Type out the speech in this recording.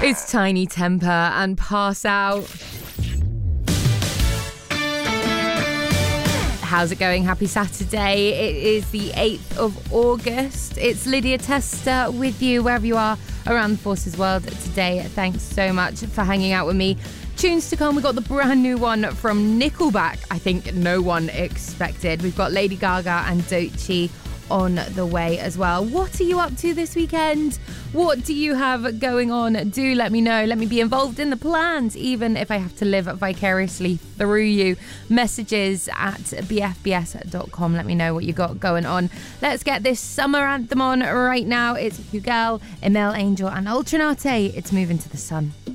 It's Tiny Temper and Pass Out. How's it going? Happy Saturday. It is the 8th of August. It's Lydia Tester with you wherever you are around the Forces world today. Thanks so much for hanging out with me. Tunes to come. We got the brand new one from Nickelback. I think no one expected. We've got Lady Gaga and Doechii on the way as well. What are you up to this weekend? What do you have going on? Do let me know. Let me be involved in the plans, even if I have to live vicariously through you. Messages at bfbs.com. Let me know what you got going on. Let's get this summer anthem on right now. It's Hugel, Emil Angel and Ultranate. It's Moving to the Sun.